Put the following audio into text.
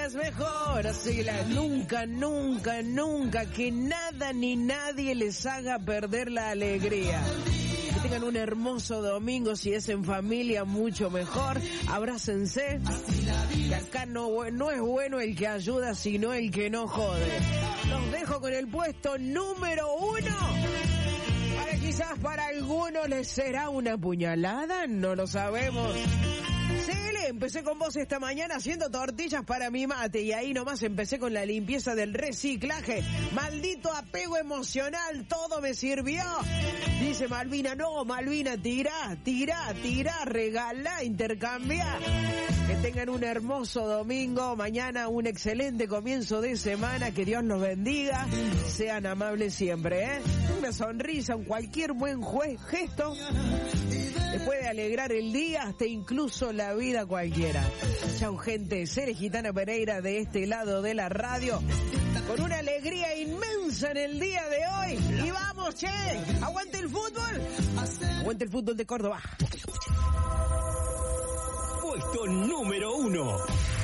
es mejor. Así que nunca, nunca, nunca que nada ni nadie les haga perder la alegría. Que tengan un hermoso domingo, si es en familia, mucho mejor. Abrácense. Que acá no es bueno el que ayuda, sino el que no jode. Los dejo con el puesto número 1. Quizás para algunos les será una puñalada, no lo sabemos. Cele, empecé con vos esta mañana haciendo tortillas para mi mate y ahí nomás empecé con la limpieza del reciclaje. Maldito apego emocional, todo me sirvió. Dice Malvina, no, Malvina, tirá, regalá, intercambia. Que tengan un hermoso domingo, mañana un excelente comienzo de semana, que Dios los bendiga, sean amables siempre, ¿eh? Una sonrisa, cualquier buen gesto les puede alegrar el día, hasta incluso la vida cualquiera. Chau, gente. Cele Gitana Pereira de este lado de la radio, con una alegría inmensa en el día de hoy. Y vamos, che, aguante el fútbol. Aguante el fútbol de Córdoba. Puesto número 1.